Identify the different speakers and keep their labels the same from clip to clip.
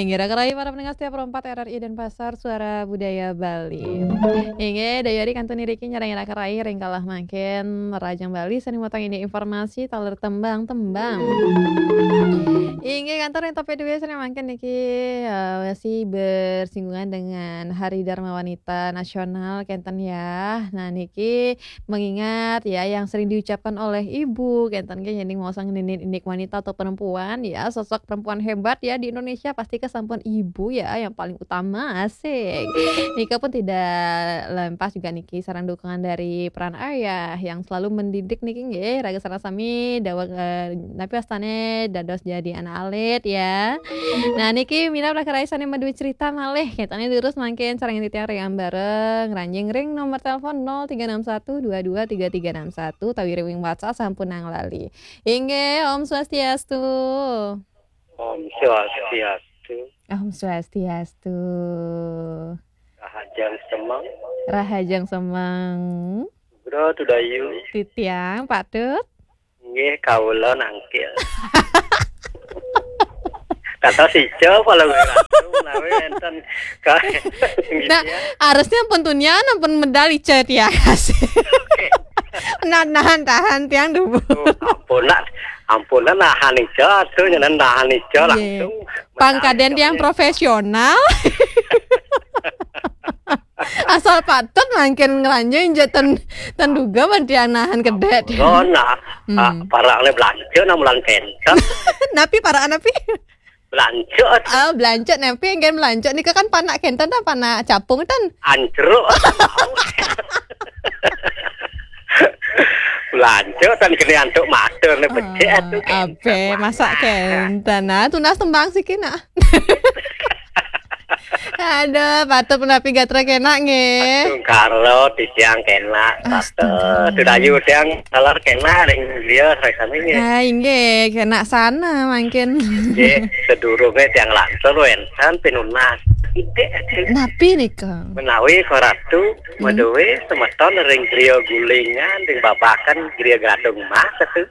Speaker 1: Ingira kerai para pendengar setiap perempat RRI dan Pasar Suara Budaya Bali. Inge dayari kantuni Riki nyarang kerai ringkalah makin Rajang Bali seni motong ini informasi taler tembang-tembang. Inge kantor yang top dua seni makin niki masih bersinggungan dengan Hari Dharma Wanita Nasional kenten ya. Nah niki mengingat ya yang sering diucapkan oleh ibu kenten ge yang mau sang ninik wanita atau perempuan ya, sosok perempuan hebat ya di Indonesia pasti kesampun ibu ya yang paling utama, asik. Nika pun tidak lepas juga niki saran dukungan dari peran ayah yang selalu mendidik niki nggih raga sareng sami dawa napi astane dados jadi anak alit ya. Nah niki mina ulah karaisane maduwi cerita malih ketane terus mangkin sareng titiang reang bareng ranjing ring nomor telepon 0361223361 tawi ring WhatsApp sampun nang lali. Inge Om Swastiastu.
Speaker 2: Om Swastiastu.
Speaker 1: Om Swastiastu.
Speaker 2: Rahajang Semang.
Speaker 1: Rahajang Semang.
Speaker 2: Bro Tudayu.
Speaker 1: Titiang Pak Tut.
Speaker 2: Nggih kawula nangkil. Kata sijo kalau gue ratu menawi enten ka.
Speaker 1: Nah, harusnya pentunnya ampun medali cet ya kasih. Nahan tahan tiang dubu.
Speaker 2: Ampunan nahan ijo tuh nyenan nahan ijo langsung.
Speaker 1: Pangkaden yang profesional. Asal patut makin ngelanjuin jatan tenduga bantian nahan kedet.
Speaker 2: Oh nah, para le belanja namulan kenten.
Speaker 1: Napi para napi.
Speaker 2: Belanja.
Speaker 1: Belanja napi enggen belanja nika kan panak kenten ta panak capung tan.
Speaker 2: Anjruk. Belanja tan kene antuk matur ne becik atuh.
Speaker 1: Ape masak kenten. Nah, tunas tembang sih kena. Ada patut penapi gatra kena nge.
Speaker 2: Karo di siang kena. Patut Tudayu tiang talar kena ring dia rasane nge.
Speaker 1: Ah inge kena sana mungkin.
Speaker 2: Nggih, sedurunge tiang lancer enten pinunas.
Speaker 1: Napi nika.
Speaker 2: Menawi koratu madewe semeton ring griya gulingan ring babakan griya gadung mas atuh.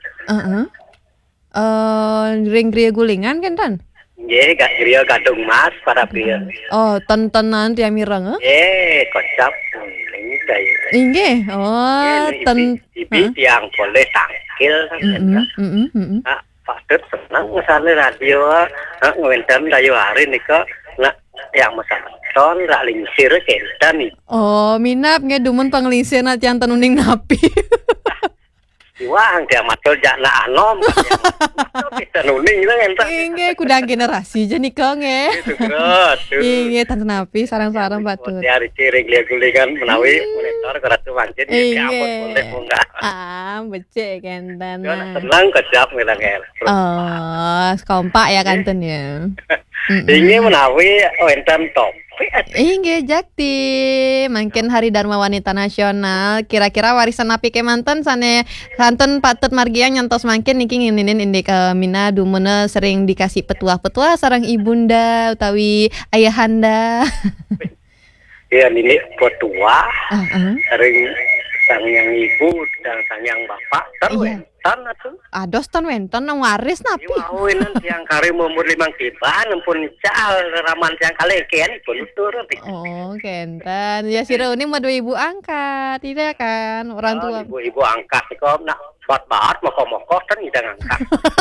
Speaker 1: Ring griya gulingan kan tan?
Speaker 2: Nggih, griya gadung mas para pria.
Speaker 1: Oh, tontonan tiang mireng
Speaker 2: kocap guling dayu.
Speaker 1: Inge.
Speaker 2: Ibi tiang boleh tangkil kan. Patut senang ngesane radio ngwenten dayu hari nika nak yang masaton rak lingsir kenten.
Speaker 1: Oh, minap nge dumun panglingsir na tiang tenuning napi.
Speaker 2: Wah, dia matul jak nak anom. Kita nuning lah enten.
Speaker 1: Inge kudang generasi je nika nge. Inge tante napi sarang-sarang patut.
Speaker 2: Hari ciring lihat gulingan menawi monitor keratu mancin ya ampun boleh munggah.
Speaker 1: Becek kenten.
Speaker 2: Tenang kejap ngilang.
Speaker 1: Oh, kompak ya kanten ya.
Speaker 2: Ini menawi enten top.
Speaker 1: Inge jakti mungkin Hari Dharma Wanita Nasional kira-kira warisan napi kemanten sane kanten patut margian nyantos mangkin niki nginin indik mina dumuna sering dikasih petuah-petuah sareng ibunda utawi ayahanda.
Speaker 2: Ya ini petuah sering sang yang ibu dan sang yang bapak tan atuh.
Speaker 1: Ados tan wenten nang waris napi.
Speaker 2: Wawin tiang kari umur 5 kiban ampun cal raman tiang kaleken pun turun.
Speaker 1: Oh, kenten. Ya sira uning madu ibu angkat, tidak kan? Orang tua.
Speaker 2: Ibu angkat kok nak bat-bat moko-moko kan idang angkat.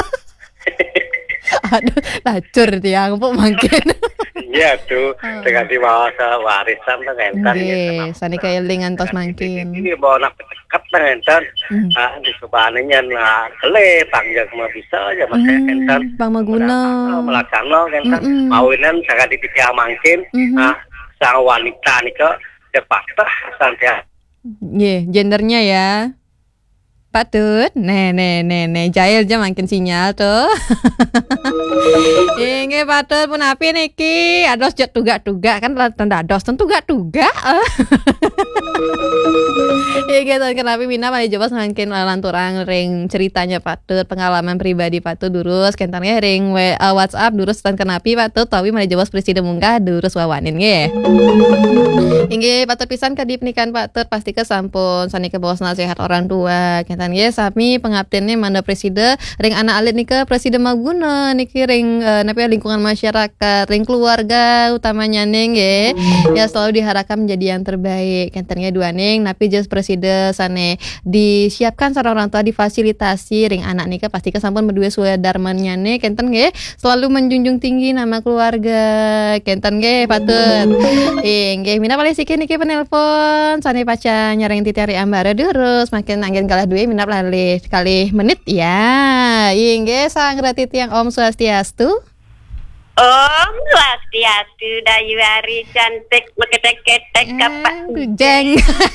Speaker 1: Aduh, lacur tiang pun mungkin.
Speaker 2: Iya tuh, dengan diwasa warisan tuh enten.
Speaker 1: Nggih, sani kaya lingan tos mangkin.
Speaker 2: Ini bawa nak pecekat enten. Di sebananya nah kele panjang mah bisa aja mas enten.
Speaker 1: Bang Maguna.
Speaker 2: Melaksana enten. Mawinan sangat dipikir mangkin. Sang wanita nika depatah santai.
Speaker 1: Nggih, gendernya ya. Patut, jahil aja makin sinyal tuh. Inge patut pun api niki, ados jet tugak kan tanda ados tentu tugak. Inge tuh kenapa mina mah jawab makin lanturang ring ceritanya patut pengalaman pribadi patut durus kentarnya ring WhatsApp durus tan kenapi patut tawi mah jawab presiden munggah durus wawanin nge. Inge patut pisan ke dipnikan patut pasti ke sampun sani ke bawah nasihat orang tua. Kentan ye sami pengabdiannya manda presiden ring anak alit nika presiden Maguna niki ring napa lingkungan lingkungan masyarakat, ring keluarga utamanya ning nggih. Ya selalu diharapkan menjadi yang terbaik. Kentennya dua ning napi just presiden sane disiapkan sareng orang tua difasilitasi ring anak nika pasti kesampun berdua suadarmannya nih kenten nggih selalu menjunjung tinggi nama keluarga. Kenten nggih patut. Nggih mina paling sikit niki penelpon sane paca nyareng titiari ambare terus makin anggen kalah duwe minap lali sekali menit ya. Nggih sang rati tiang Om Swastiastu.
Speaker 3: Om Swastiastu Dayu Ari cantik meketek-ketek kapak
Speaker 1: Jeng.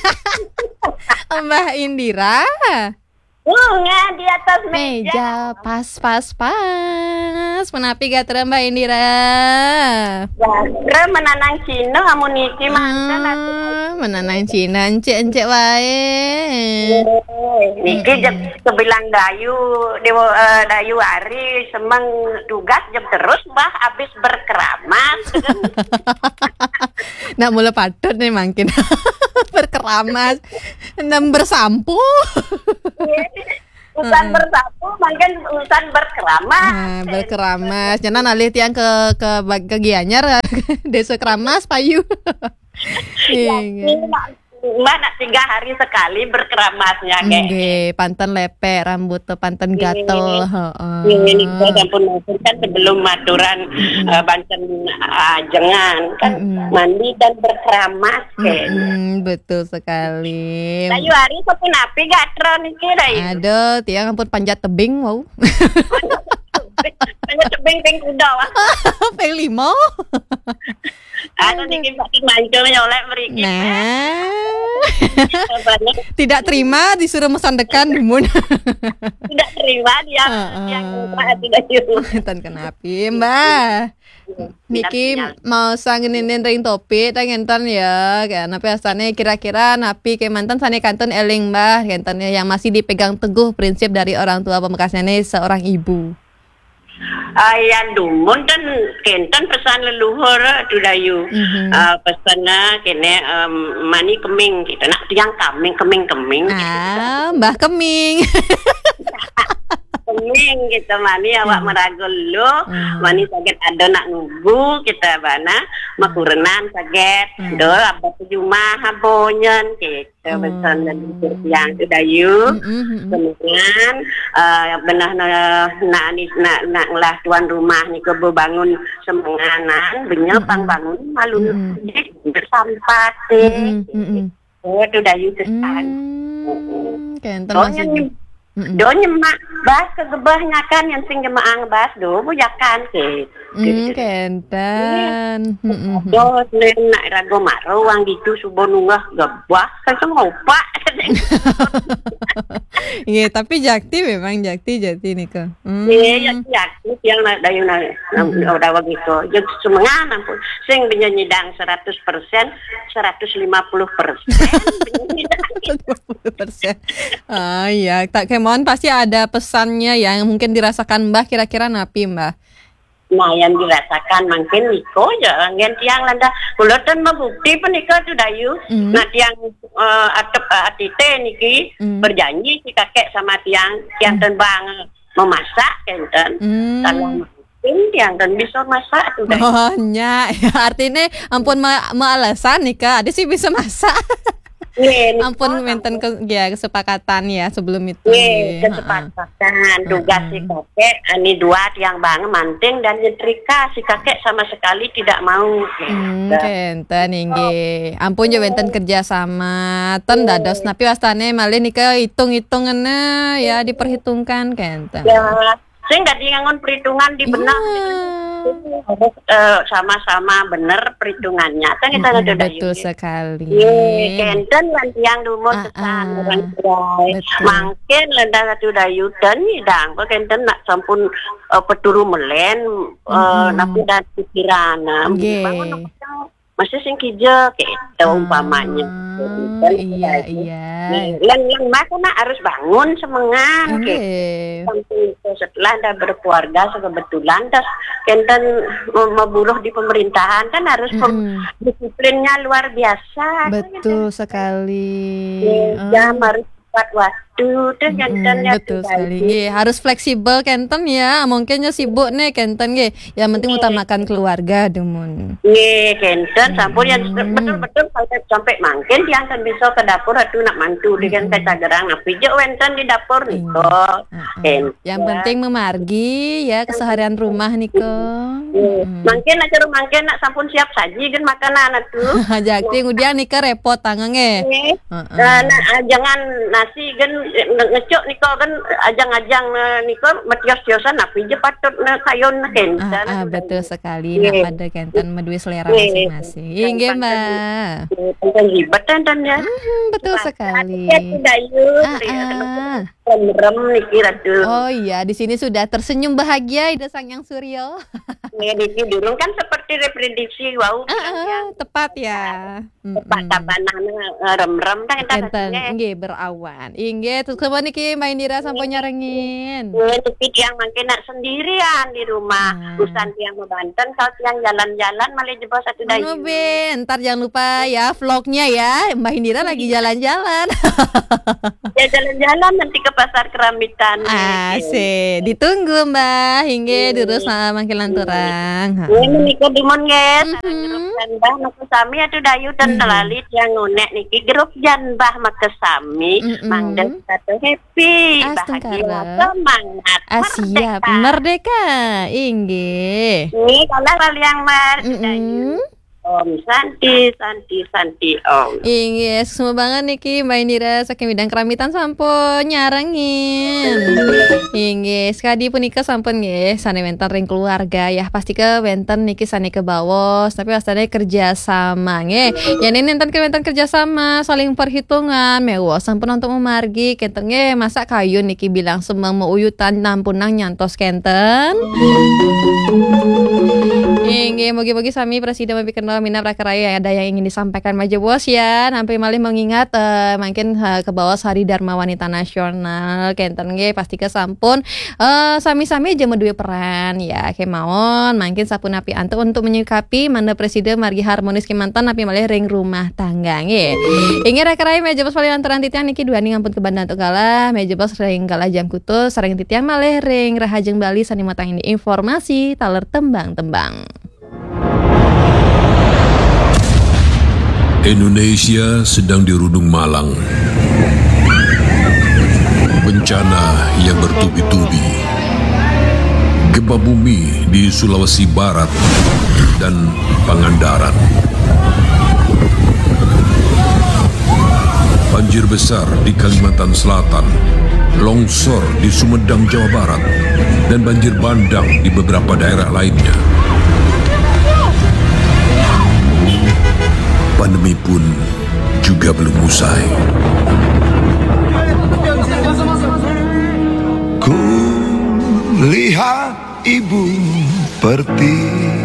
Speaker 1: Mbah Indira.
Speaker 3: bunga di atas meja.
Speaker 1: Meja pas. Menapi gatra Mbak Indira?
Speaker 3: Gatra menanang Cina amunisi mantan
Speaker 1: menanang Cina encek wae.
Speaker 3: Niki jam sebilang Dayu Ari semang tugas jam terus Mbah habis berkeramas.
Speaker 1: Nak mulai patut nih makin berkeramas dan bersampu.
Speaker 3: Urusan bersapu makin urusan berkeramas.
Speaker 1: Berkeramas. Jangan alih tiang ke Gianyar desa keramas payu.
Speaker 3: Mbak nak 3 hari sekali berkeramasnya
Speaker 1: Nggih, panten lepek rambut tuh panten gatel,
Speaker 3: Ini saya sampun kan sebelum maturan Banten ajengan kan mandi dan berkeramas
Speaker 1: betul sekali.
Speaker 3: Dayu hari sampun api gatra niki Dayu.
Speaker 1: Aduh, tiang ampun panjat tebing wow.
Speaker 3: Panjat tebing ping kuda wah.
Speaker 1: Ping 5.
Speaker 3: Ada niki Pak Manco nyolek mriki.
Speaker 1: Nah. Tidak terima disuruh mesandekan dumun.
Speaker 3: Tidak terima dia yang tidak
Speaker 1: Tan kenapi Mbah. Niki mau sangenin ring topik tangentan ya kan napi asane kira-kira napi ke mantan sane kanton eling Mbah kantonnya yang masih dipegang teguh prinsip dari orang tua pemekasnya seorang ibu.
Speaker 3: Ayah dumun dan kenten pesan leluhur tu Dayu. Pesannya kene mani keming kita nak tiang keming.
Speaker 1: Mbah Keming.
Speaker 3: Keming kita mani awak meragul lu, mani sakit ada nak nunggu kita bana makurenan sakit. Do apa rumah habonyen kita pesan leluhur yang tu Dayu. Kemudian benar nak ngelah tuan rumah ni ke bangun semenganan benyepang bangun malu bersampat tu Dayu kesan do nyemak bas kegebahnya kan yang sing jemaang bas do bujakan ke
Speaker 1: kenten
Speaker 3: do nak rago maro wang gitu subonungah gebah kan semua opak.
Speaker 1: Iya, tapi Jakti memang Jakti nih ke.
Speaker 3: Iya, Jakti yang Dayu udah begitu. Jadi semangat pun sing nyidang 100%, 150%.
Speaker 1: 50%. Ah iya, tak kemon pasti ada pesannya yang mungkin dirasakan Mbah kira-kira napi Mbah.
Speaker 3: Nah yang dirasakan mungkin Niko ya ngen tiang landa kuloten membukti penikah tu Dayu. Nah tiang atep atite niki berjanji si kakek sama tiang tembang memasak kenten. Kalau mungkin tiang dan bisa masak tu Dayu.
Speaker 1: Oh nya, artinya ampun alasan nikah ada sih bisa masak. Ampun menten kesepakatan ya sebelum itu.
Speaker 3: Kesepakatan tugas si kakek ini dua tiang bang manting dan nyetrika si kakek sama sekali tidak mau.
Speaker 1: Kenten inggih. Ampun jo wenten kerja sama ten dados napi wastane malih nika hitung-hitungane ya diperhitungkan kenten.
Speaker 3: Ya, saya nggak diangon perhitungan di benak. Sama-sama benar perhitungannya kan kita ada
Speaker 1: betul sekali.
Speaker 3: Kenten lan tiang dumur kesan orang cerai mangken lenda satu Dayu dan hidang kenten nak sampun peturu melen napi dan pikiran bangun masih sing kija kayak umpamanya. Iya. Yang mana harus bangun semangat. Setelah dah berkeluarga kebetulan dah kenten memburuh di pemerintahan kan harus disiplinnya luar biasa.
Speaker 1: Betul sekali.
Speaker 3: Jam harus kuat atu teh kenten ya.
Speaker 1: Betul sekali. Nggih, harus fleksibel kenten ya. Mungkinnya sibuk nih kenten nggih. Yang penting utamakan keluarga demun.
Speaker 3: Nggih, kenten sampun yang betul-betul sampai mangkin yang kan bisa ke dapur atu nak mantu dengan kaca gerang api je wenten di dapur niko.
Speaker 1: Yang penting memargi ya keseharian rumah niko.
Speaker 3: Mangkin nak curung mangkin nak sampun siap saji gen makanan atu.
Speaker 1: Jadi kemudian nika repot tangan nge.
Speaker 3: Nah, jangan nasi gen ngecuk niko kan ajang-ajang niko metios-tiosan api je patut kayon kenten.
Speaker 1: Betul sekali. Nah, pada kenten medui selera masing-masing. Nggih, Mbak.
Speaker 3: Kenten ribet kenten ya.
Speaker 1: Betul sekali.
Speaker 3: Rem niki ratu.
Speaker 1: Oh iya, di sini sudah tersenyum bahagia Ida Sangyang Suryo.
Speaker 3: Niki durung kan seperti reprediksi wau
Speaker 1: tepat ya.
Speaker 3: Tepat tabanana rem-rem
Speaker 1: kenten nggih berawan. Nggih terus kemana niki Mbak Indira sampai nyarengin.
Speaker 3: Niki tiang mangke nak sendirian di rumah. Usan tiang Banten kalau tiang jalan-jalan malah jebol satu dayu.
Speaker 1: Ntar jangan lupa ya vlognya ya. Mbak Indira lagi jalan-jalan.
Speaker 3: Ya jalan-jalan nanti ke pasar Keramitan.
Speaker 1: Asik, ditunggu Mbak hingga terus makin lanturang.
Speaker 3: Ini niko dimon guys. Grup janbah makasami atuh dayu dan telali yang ngunek niki grup janbah makasami mangdeng satu happy bahagia semangat
Speaker 1: siap merdeka inggih.
Speaker 3: Ini kalau kalian dayu. Om Santi Om.
Speaker 1: Inggih, semua banget niki Mbak Indira saking bidang keramitan sampun nyarengin. Inggih, sekadi punika sampun nggih sane wenten ring keluarga ya pasti ke wenten niki sane ke bawos tapi astane kerja sama nggih. Ya ini enten ke wenten kerja sama saling perhitungan mewah sampun untuk memargi kenten nggih masak kayu niki bilang semang meuyutan nampunang nyantos kenten. Inggih, mogi-mogi sami presiden mabi kenal mina prakarya ada yang ingin disampaikan Maja Bos ya. Sampai malih mengingat mungkin ke bawah Hari Dharma Wanita Nasional kenten nggih pasti ke sampun sami-sami aja medue peran ya kemawon mungkin sapun api ante untuk menyikapi mana presiden margi harmonis kemantan api malih ring rumah tangga nggih. Inggih prakarya Maja Bos paling lantaran titiang niki dua ning ampun kebandan tunggalah Maja Bos ring kalah jam kutus sareng titiang malih ring rahajeng Bali sani matang ini informasi taler tembang-tembang.
Speaker 4: Indonesia sedang dirundung malang. Bencana yang bertubi-tubi. Gempa bumi di Sulawesi Barat dan Pangandaran. Banjir besar di Kalimantan Selatan, longsor di Sumedang, Jawa Barat, dan banjir bandang di beberapa daerah lainnya. Pandemi pun juga belum usai. Ku lihat ibu perti